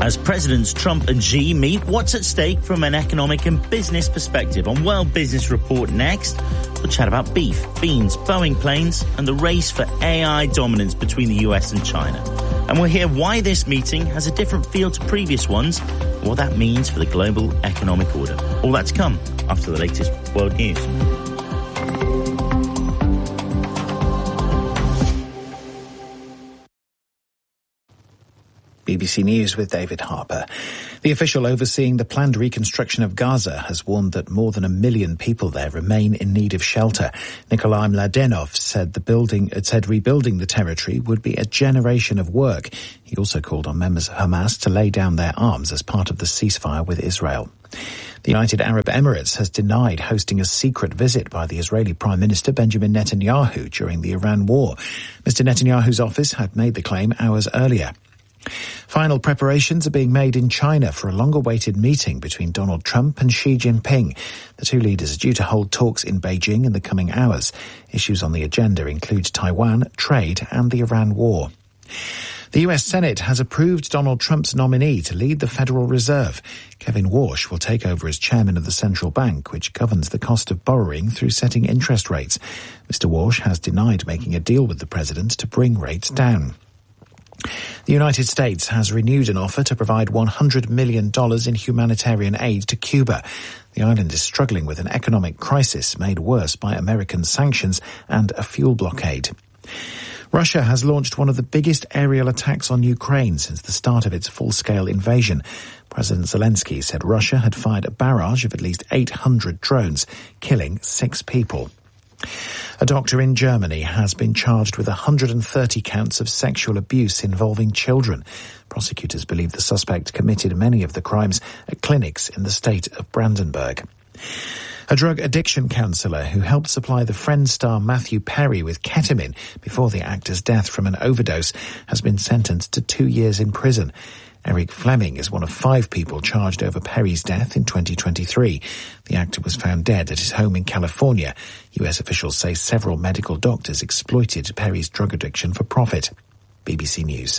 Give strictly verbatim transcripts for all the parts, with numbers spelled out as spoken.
As Presidents Trump and Xi meet, what's at stake from an economic and business perspective? On World Business Report next, we'll chat about beef, beans, Boeing planes, and the race for A I dominance between the U S and China. And we'll hear why this meeting has a different feel to previous ones, and what that means for the global economic order. All that's come after the latest world news. B B C News with David Harper. The official overseeing the planned reconstruction of Gaza has warned that more than a million people there remain in need of shelter. Nikolai Mladenov said the building, it said rebuilding the territory would be a generation of work. He also called on members of Hamas to lay down their arms as part of the ceasefire with Israel. The United Arab Emirates has denied hosting a secret visit by the Israeli Prime Minister Benjamin Netanyahu during the Iran war. Mister Netanyahu's office had made the claim hours earlier. Final preparations are being made in China for a long-awaited meeting between Donald Trump and Xi Jinping. The two leaders are due to hold talks in Beijing in the coming hours. Issues on the agenda include Taiwan, trade, and the Iran war. The U S Senate has approved Donald Trump's nominee to lead the Federal Reserve. Kevin Warsh will take over as chairman of the central bank, which governs the cost of borrowing through setting interest rates. Mister Warsh has denied making a deal with the president to bring rates down. The United States has renewed an offer to provide one hundred million dollars in humanitarian aid to Cuba. The island is struggling with an economic crisis made worse by American sanctions and a fuel blockade. Russia has launched one of the biggest aerial attacks on Ukraine since the start of its full-scale invasion. President Zelensky said Russia had fired a barrage of at least eight hundred drones, killing six people. A doctor in Germany has been charged with one hundred thirty counts of sexual abuse involving children. Prosecutors believe the suspect committed many of the crimes at clinics in the state of Brandenburg. A drug addiction counsellor who helped supply the Friends star Matthew Perry with ketamine before the actor's death from an overdose has been sentenced to two years in prison. Eric Fleming is one of five people charged over Perry's death in twenty twenty-three. The actor was found dead at his home in California. U S officials say several medical doctors exploited Perry's drug addiction for profit. B B C News.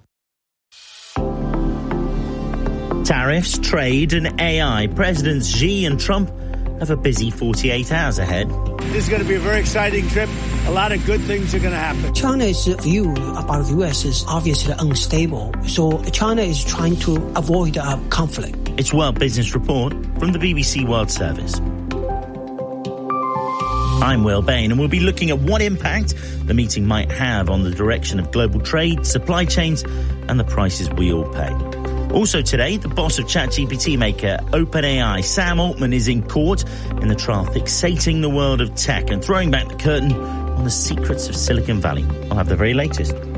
Tariffs, trade and A I. Presidents Xi and Trump have a busy forty-eight hours ahead. This is going to be a very exciting trip. A lot of good things are going to happen. China's view about the U S is obviously unstable, so China is trying to avoid a conflict. It's World Business Report from the B B C World Service. I'm Will Bain, and we'll be looking at what impact the meeting might have on the direction of global trade, supply chains, and the prices we all pay. Also today, the boss of ChatGPT maker OpenAI, Sam Altman, is in court in the trial fixating the world of tech and throwing back the curtain on the secrets of Silicon Valley. I'll have the very latest.